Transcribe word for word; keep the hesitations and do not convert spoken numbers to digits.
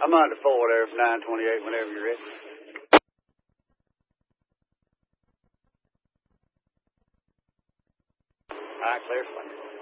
I'm on the forward there for nine twenty-eight whenever you're ready. All right, clear.